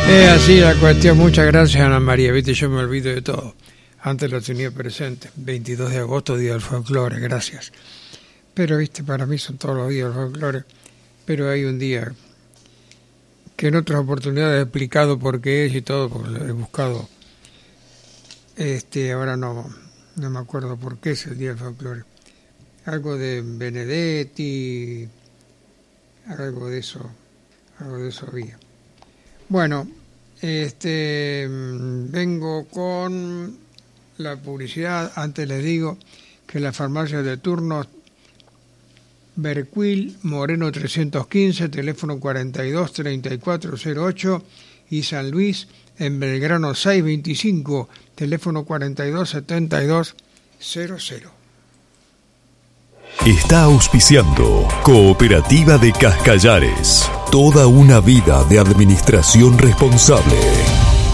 Es así la cuestión. Muchas gracias, Ana María. Viste, yo me olvido de todo. Antes lo tenía presente. 22 de agosto, Día del Folclore. Gracias. Pero, viste, para mí son todos los días del folclore. Pero hay un día que en otras oportunidades he explicado por qué es y todo, porque lo he buscado. Ahora no me acuerdo por qué es el Día del Folclore. Algo de Benedetti, algo de eso había. Bueno, vengo con la publicidad. Antes les digo que la farmacia de turno Berquil, Moreno 315, teléfono 42-3408, y San Luis en Belgrano 625, teléfono 42-7200. Está auspiciando Cooperativa de Cascallares. Toda una vida de administración responsable.